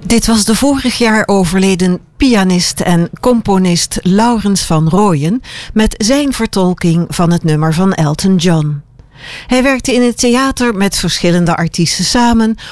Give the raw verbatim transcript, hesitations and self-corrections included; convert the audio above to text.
Dit was de vorig jaar overleden pianist en componist Laurens van Rooyen met zijn vertolking van het nummer van Elton John. Hij werkte in het theater met verschillende artiesten samen,